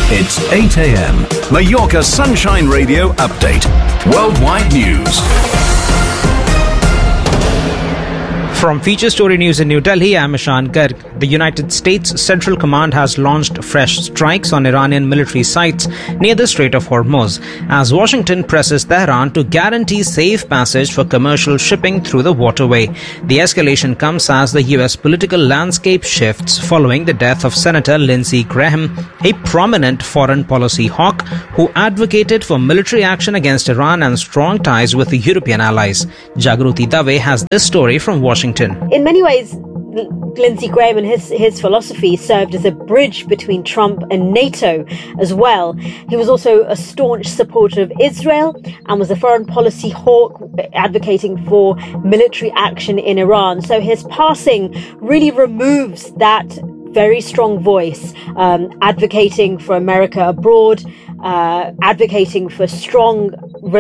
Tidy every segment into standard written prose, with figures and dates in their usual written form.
It's 8 a.m. Mallorca Sunshine Radio Update. Worldwide news. From Feature Story News in New Delhi, I'm Ishan Garg. The United States Central Command has launched fresh strikes on Iranian military sites near the Strait of Hormuz, as Washington presses Tehran to guarantee safe passage for commercial shipping through the waterway. The escalation comes as the U.S. political landscape shifts following the death of Senator Lindsey Graham, a prominent foreign policy hawk who advocated for military action against Iran and strong ties with the European allies. Jagruti Dave has this story from Washington. In many ways, Lindsey Graham and his philosophy served as a bridge between Trump and NATO as well. He was also a staunch supporter of Israel and was a foreign policy hawk advocating for military action in Iran. So his passing really removes that very strong voice, advocating for America abroad, advocating for strong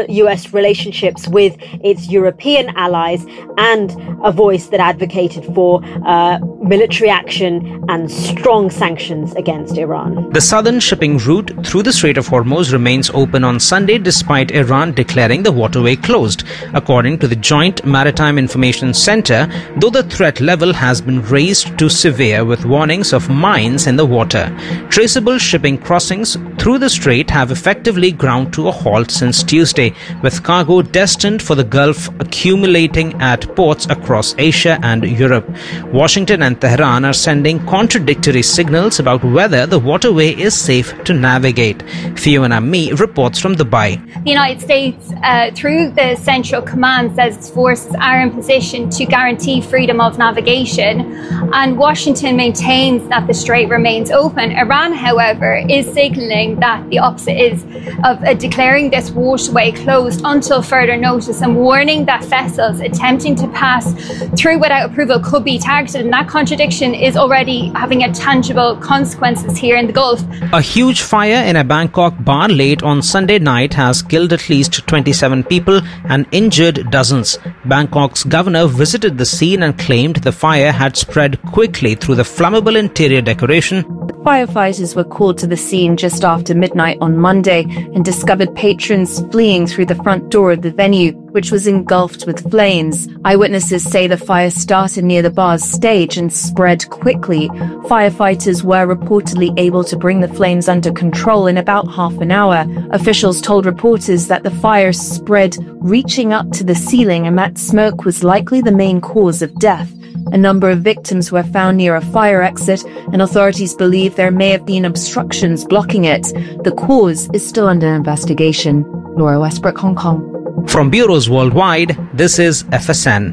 US relationships with its European allies, and a voice that advocated for military action and strong sanctions against Iran. The southern shipping route through the Strait of Hormuz remains open on Sunday despite Iran declaring the waterway closed, according to the Joint Maritime Information Center, though the threat level has been raised to severe with warnings of mines in the water. Traceable shipping crossings through the strait have effectively ground to a halt since Tuesday, with cargo destined for the Gulf accumulating at ports across Asia and Europe. Washington and Tehran are sending contradictory signals about whether the waterway is safe to navigate. Fiona Mee reports from Dubai. The United States, through the Central Command, says its forces are in position to guarantee freedom of navigation, and Washington maintains that the strait remains open. Iran, however, is signalling that the opposite is of declaring this waterway closed until further notice and warning that vessels attempting to pass through without approval could be targeted, and that contradiction is already having a tangible consequences here in the Gulf. A huge fire in a Bangkok bar late on Sunday night has killed at least 27 people and injured dozens. Bangkok's governor visited the scene and claimed the fire had spread quickly through the flammable interior decoration. Firefighters were called to the scene just after midnight on Monday and discovered patrons fleeing through the front door of the venue, which was engulfed with flames. Eyewitnesses say the fire started near the bar's stage and spread quickly. Firefighters were reportedly able to bring the flames under control in about half an hour. Officials told reporters that the fire spread, reaching up to the ceiling, and that smoke was likely the main cause of death. A number of victims were found near a fire exit, and authorities believe there may have been obstructions blocking it. The cause is still under investigation. Laura Westbrook, Hong Kong. From bureaus worldwide, this is FSN.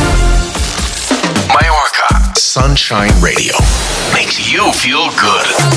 Mallorca Sunshine Radio makes you feel good.